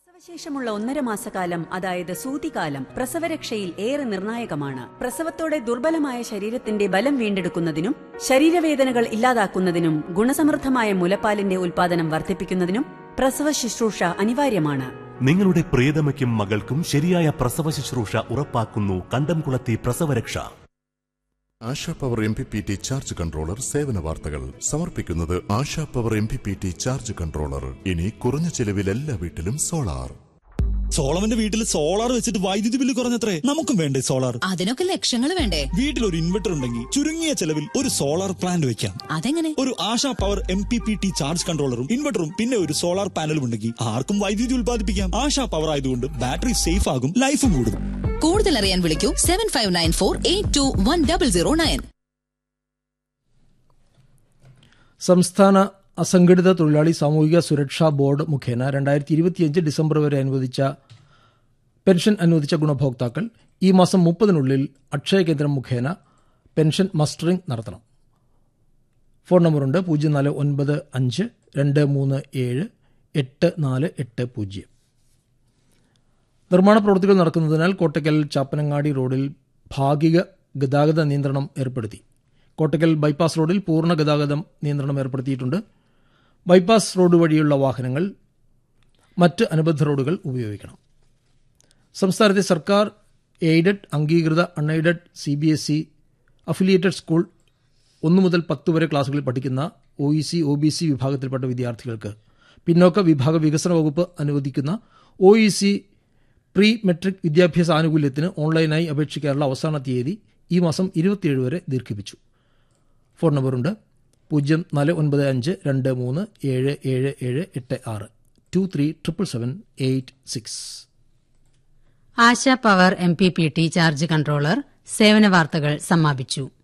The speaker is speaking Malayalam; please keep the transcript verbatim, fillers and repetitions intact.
പ്രസവശേഷമുള്ള ഒന്നര മാസക്കാലം, അതായത് സൂതികാലം, പ്രസവരക്ഷയിൽ ഏറെ നിർണായകമാണ്. പ്രസവത്തോടെ ദുർബലമായ ശരീരത്തിന്റെ ബലം വീണ്ടെടുക്കുന്നതിനും ശരീരവേദനകൾ ഇല്ലാതാക്കുന്നതിനും ഗുണസമൃദ്ധമായ മുലപ്പാലിന്റെ ഉൽപാദനം വർദ്ധിപ്പിക്കുന്നതിനും പ്രസവ ശുശ്രൂഷ അനിവാര്യമാണ്. നിങ്ങളുടെ പ്രിയതമയ്ക്കും മകൾക്കും ശരിയായ പ്രസവ ശുശ്രൂഷ ഉറപ്പാക്കുന്നു കണ്ടംകുളത്തി പ്രസവരക്ഷ. ASHA power M P P T charge controller സേവന വാർത്തകൾ സമർപ്പിക്കുന്നത് ASHA power M P P T charge controller. ഇനി കുറഞ്ഞ ചെലവിൽ എല്ലാ വീട്ടിലും സോളാർ. സോളമന്റെ വീട്ടിൽ സോളാർ വെച്ചിട്ട് വൈദ്യുതി ബില്ല് കുറഞ്ഞത്രേ. നമുക്കും വേണ്ടേ സോളാർ? അതിനൊക്കെ ലക്ഷങ്ങൾ വേണ്ടേ? വീട്ടിൽ ഒരു ഇൻവെർട്ടർ ഉണ്ടെങ്കിൽ ചുരുങ്ങിയ ചെലവിൽ ഒരു സോളാർ പ്ലാന്റ് വെക്കാം. അതെങ്ങനെ? ഒരു ASHA power M P P T charge കൺട്രോളറും ഇൻവെർട്ടറും പിന്നെ ഒരു സോളാർ പാനലും ഉണ്ടെങ്കിൽ ആർക്കും വൈദ്യുതി ഉൽപ്പാദിപ്പിക്കാം. ആശാ പവർ ആയതുകൊണ്ട് ബാറ്ററി സേഫ് ആകും, ലൈഫും കൂടും. കൂടുതൽ അറിയാൻ വിളിക്കൂ seven five nine four eight to one double zero nine. സംസ്ഥാന അസംഘടിത തൊഴിലാളി സാമൂഹിക സുരക്ഷാ ബോർഡ് മുഖേന രണ്ടായിരത്തി ഇരുപത്തിയഞ്ച് ഡിസംബർ വരെ അനുവദിച്ച പെൻഷൻ അനുവദിച്ച ഗുണഭോക്താക്കൾ ഈ മാസം മുപ്പതിനുള്ളിൽ അക്ഷയ കേന്ദ്രം മുഖേന പെൻഷൻ മസ്റ്ററിംഗ് നടത്തണം. ഫോൺ നമ്പറുണ്ട് പൂജ്യം നാല് ഒൻപത് അഞ്ച് രണ്ട് മൂന്ന് ഏഴ് എട്ട് നാല് എട്ട് പൂജ്യം. നിർമ്മാണ പ്രവൃത്തികൾ നടക്കുന്നതിനാൽ കോട്ടയ്ക്കൽ ചാപ്പനങ്ങാടി റോഡിൽ ഭാഗിക ഗതാഗത നിയന്ത്രണം ഏർപ്പെടുത്തി. കോട്ടയ്ക്കൽ ബൈപ്പാസ് റോഡിൽ പൂർണ്ണ ഗതാഗതം നിയന്ത്രണം ഏർപ്പെടുത്തിയിട്ടുണ്ട്. ബൈപ്പാസ് റോഡ് വഴിയുള്ള വാഹനങ്ങൾ മറ്റ് അനുബന്ധ റോഡുകൾ ഉപയോഗിക്കണം. സംസ്ഥാനത്തെ സർക്കാർ എയ്ഡഡ്, അംഗീകൃത, unaided, C B S E affiliated school ഒന്നു മുതൽ പത്ത് വരെ ക്ലാസുകളിൽ പഠിക്കുന്ന O E C O B C വിഭാഗത്തിൽപ്പെട്ട വിദ്യാർത്ഥികൾക്ക് പിന്നോക്ക വിഭാഗ വികസന വകുപ്പ് അനുവദിക്കുന്ന O E C pre metric വിദ്യാഭ്യാസ ആനുകൂല്യത്തിന് ഓൺലൈനായി അപേക്ഷിക്കാനുള്ള അവസാന തീയതി ഈ മാസം ഇരുപത്തിയേഴ് വരെ ദീർഘിപ്പിച്ചു. ഫോൺ നമ്പറുണ്ട് പൂജ്യം നാല് ഒൻപത് അഞ്ച് രണ്ട് മൂന്ന് ഏഴ് ഏഴ് ഏഴ് എട്ട് ആറ് to three triple seven eight six. ASHA power M P P T charge controller സേവന വാർത്തകൾ സമാപിച്ചു.